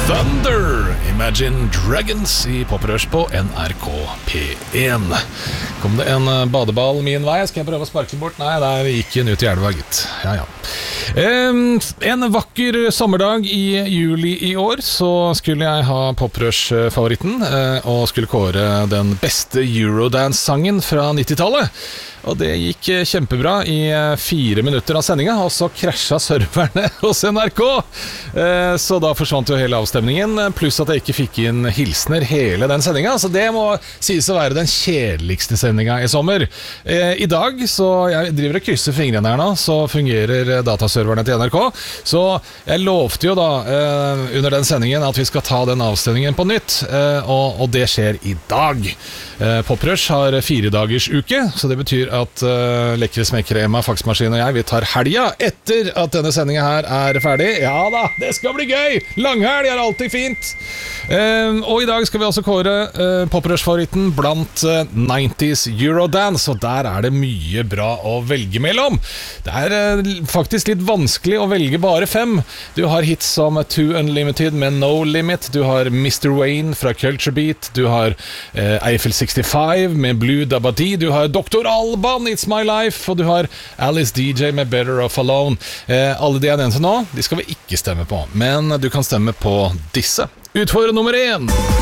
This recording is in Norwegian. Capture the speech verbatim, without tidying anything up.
Thunder, Imagine Dragons i Poprush på N R K P en. Kom det en badeball min vei? Skal jeg prøve å sparke bort? Nei, der gikk den ut i elva, gitt. Ja, ja. Um, en vakker sommerdag i juli i år så skulle jeg ha Poprush-favoritten uh, og skulle kåre den beste Eurodance-sangen fra nittitallet. Og det gikk kjempebra i fire minutter av sendinga, og så krasja serverne hos N R K. Eh, så da forsvant jo hele avstemningen, pluss at jeg ikke fikk inn hilsner hele den sendinga. Så det må sies å være den kjedeligste sendinga i sommer. Eh, I dag, så jeg driver og krysser fingrene her nå, så fungerer dataserverne til N R K. Så jeg lovte jo da eh, under den sendingen at vi skal ta den avstemningen på nytt, eh, og, og det skjer i dag. Eh, Poprush har fire dagers uke, så det betyr at uh, lekre smekkere Emma, faksmaskin og jeg, vi tar helga etter at denne sendingen her er ferdig. Ja da, det skal bli gøy! Langhelg er alltid fint. Uh, og i dag skal vi også kåre uh, Poprush-favoritten blant uh, nineties Eurodance, og der er det mye bra å velge mellom. Det er uh, faktisk litt vanskelig å velge bare fem. Du har hits som Too Unlimited med No Limit, du har mister Wayne fra Culture Beat, du har uh, Eiffel sekstifem med Blue Dabadi, du har doktor Alban, It's My Life, og du har Alice D J med Better Off Alone. eh, Alle de jeg nevnte nå, de skal vi ikke stemme på, men du kan stemme på disse. Utfordrer nummer én.